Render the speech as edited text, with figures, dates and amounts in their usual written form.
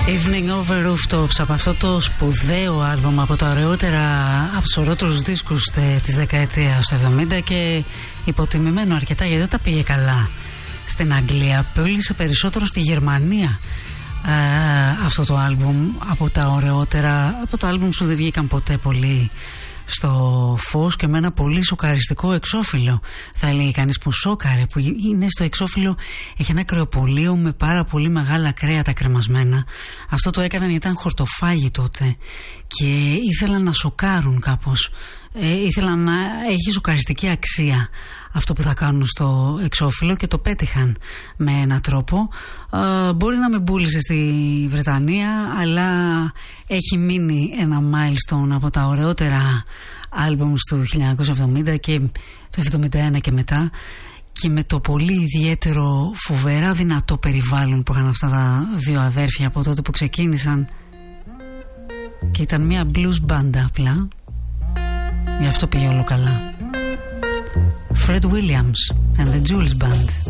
Evening Over Rooftops, από αυτό το σπουδαίο άλμπομ, από τα από τους ωραίτερους δίσκους της δεκαετίας του 70 και υποτιμημένο αρκετά γιατί δεν τα πήγε καλά στην Αγγλία. Πούλησε περισσότερο στη Γερμανία αυτό το άλμπομ από τα ωραιότερα, από τα άλμπομ που δεν βγήκαν ποτέ πολύ στο φως και με ένα πολύ σοκαριστικό εξώφυλλο. Θα έλεγε κανείς που σόκαρε, που είναι στο εξώφυλλο, έχει ένα κρεοπωλείο με πάρα πολύ μεγάλα κρέατα κρεμασμένα. Αυτό το έκαναν γιατί ήταν χορτοφάγοι τότε και ήθελαν να σοκάρουν κάπως. Ήθελαν να έχει σοκαριστική αξία αυτό που θα κάνουν στο εξώφυλλο και το πέτυχαν με έναν τρόπο. Μπορεί να με μπούλησε στη Βρετανία, αλλά έχει μείνει ένα milestone από τα ωραιότερα άλμπομς του 1970 και το 1971 και μετά, και με το πολύ ιδιαίτερο, φοβερά δυνατό περιβάλλον που είχαν αυτά τα δύο αδέρφια από τότε που ξεκίνησαν, και ήταν μια blues μπάντα απλά. Γι' αυτό πήγε όλο καλά. Fred Williams and the Jules Band.